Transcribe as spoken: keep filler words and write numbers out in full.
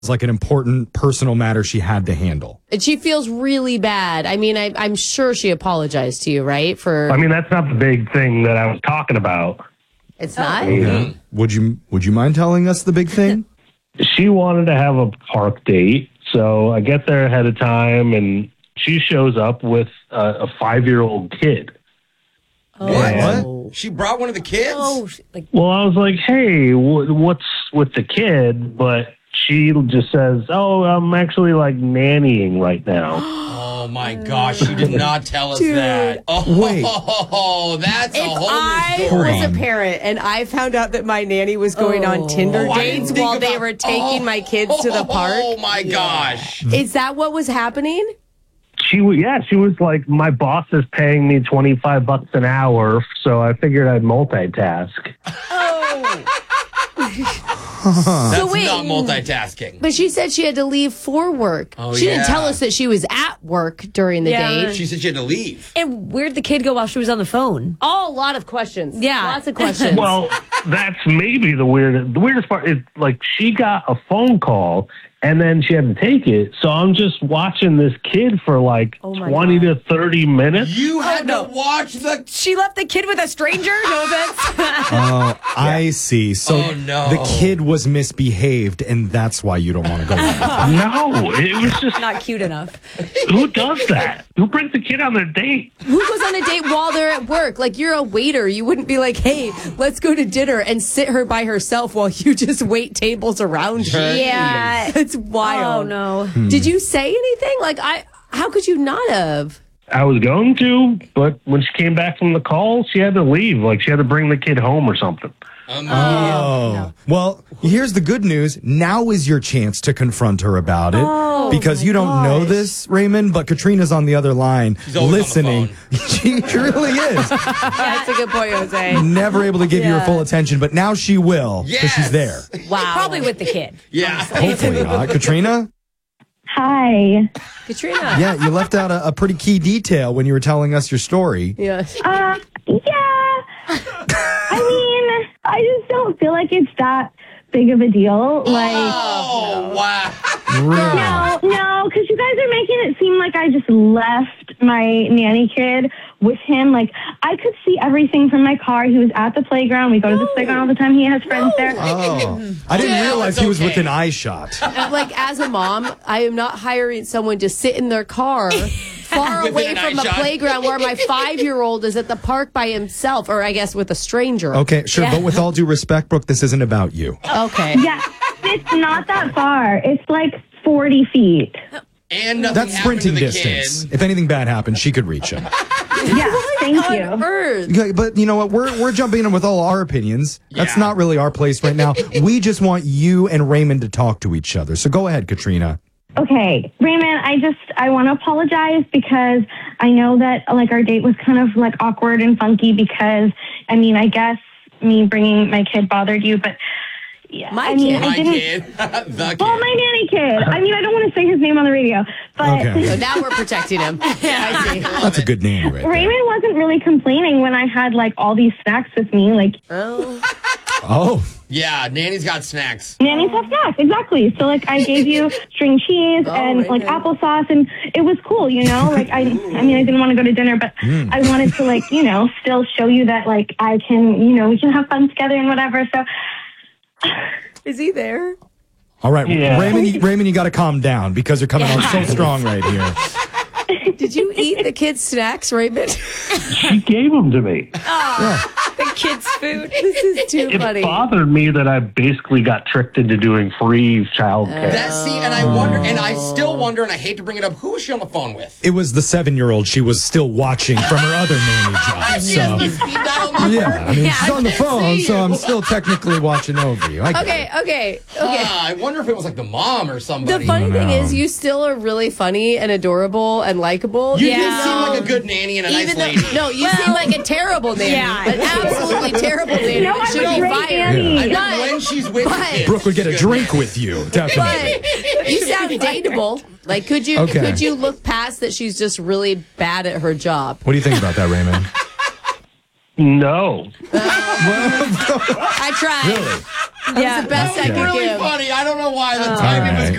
like an important personal matter she had to handle. And she feels really bad. I mean, I, I'm sure she apologized to you, right? For I mean, that's not the big thing that I was talking about. It's not? Yeah. Would you Would you mind telling us the big thing? She wanted to have a park date, so I get there ahead of time, and she shows up with a, a five-year-old kid. Oh. What? What? She brought one of the kids? Oh, like Well, I was like, hey, w- what's with the kid? But she just says, oh, I'm actually like nannying right now. Oh, my gosh. She did not tell us Dude. that. Oh, Wait. that's a If whole I new story. was a parent and I found out that my nanny was going Oh. on Tinder Oh, I didn't dates think while they about- were taking oh. my kids to the park, Oh, my gosh. is that what was happening? She, w- yeah, she was like, my boss is paying me twenty-five bucks an hour, so I figured I'd multitask. That's So wait. not multitasking. But she said she had to leave for work. Oh, she didn't yeah. tell us that she was at work during the Yeah. date. She said she had to leave. and where'd the kid go while she was on the phone? Oh, a lot of questions. Yeah. Lots of questions. Well, that's maybe the weird. The weirdest part is like she got a phone call and then she had to take it. So I'm just watching this kid for like Oh my twenty God. to thirty minutes. You had no. to watch the... She left the kid with a stranger? No offense. Oh, I see. So Oh, no. the kid was misbehaved, and that's why you don't want to go there. No, it was just Not cute enough. who does that? Who brings the kid on their date? Who goes on a date while they're at work? Like, you're a waiter. You wouldn't be like, hey, let's go to dinner and sit her by herself while you just wait tables around her. Yeah. It's wild. Oh, no. Did you say anything? Like, I, how could you not have? I was going to, but when she came back from the call, she had to leave. Like she had to bring the kid home or something. Um, Oh. Well, here's the good news. Now is your chance to confront her about it. Oh, because my you don't know gosh. this, Raymond, but Katrina's on the other line She's always listening. on the She really is. That's a good point, Jose. Never able to give you her Yeah. full attention, but now she will because Yes. she's there. Wow. Probably with the kid. yeah. Hopefully not. Katrina? Hi. Katrina. Yeah, you left out a, a pretty key detail when you were telling us your story. Yeah. Uh, yeah. I mean, I just don't feel like it's that big of a deal. Like, Oh, wow. Really? no, no, because you guys are making it seem like I just left my nanny kid with him. Like, I could see everything from my car. He was at the playground. We go to the playground all the time. He has friends there. Oh, I didn't Yeah, realize it's he was okay. within eye shot. Like, as a mom, I am not hiring someone to sit in their car far Within away an from eye the shot. playground where my five-year-old is at the park by himself, or I guess with a stranger. Okay, sure, but with all due respect, Brooke, this isn't about you. Okay. Yeah, it's not that far. It's like forty feet. And nothing That's happened to sprinting the distance. kid. If anything bad happened, she could reach him. Yeah, thank On you. Earth. Okay, but you know what? We're we're jumping in with all our opinions. That's Yeah. not really our place right now. We just want you and Raymond to talk to each other. So go ahead, Katrina. Okay, Raymond, I just, I want to apologize because I know that, like, our date was kind of, like, awkward and funky because, I mean, I guess me bringing my kid bothered you, but, yeah, My I mean, kid? I My didn't, kid. the kid. well, my nanny kid. I mean, I don't want to say his name on the radio, but Okay. So now we're protecting him. I see. That's a good name right there. Raymond wasn't really complaining when I had, like, all these snacks with me, like, Oh. Oh, Yeah, Nanny's got snacks. nannies have snacks, exactly. So, like, I gave you string cheese Oh, and, like, Raymond. applesauce, and it was cool, you know? Like, I, I mean, I didn't want to go to dinner, but I wanted to, like, you know, still show you that, like, I can, you know, we can have fun together and whatever. So, Is he there? all right, Yeah. Raymond. you- Raymond, you got to calm down because you're coming on so strong right here. Did you eat the kids' snacks, Raymond? She gave them to me. The kid's food. This is too It funny. bothered me that I basically got tricked into doing free childcare. That see, and I wonder, and I still wonder, and I hate to bring it up. Who was she on the phone with? It was the seven-year-old she was still watching from her other nanny job. She has the So speed dial number. yeah, I mean she's on the phone, so I'm still technically watching over you. I get Okay, it. okay, okay. Ah, I wonder if it was like the mom or The somebody. funny thing No. is, you still are really funny and adorable and likable. you even did seem though- like a good nanny and a nice even though, lady. no, you seem like a terrible nanny, Yeah. but absolutely terrible nanny. No, that I'm should a be great fired. nanny. I know But- when she's with but- the kids. Brooke would get a she's drink good. with you, definitely. But you sound dateable. Like, could you Okay. could you look past that she's just really bad at her job? What do you think about that, Raymond? No. I tried. Really? Yeah, the best I could Really give. funny. I don't know why the timing was All right.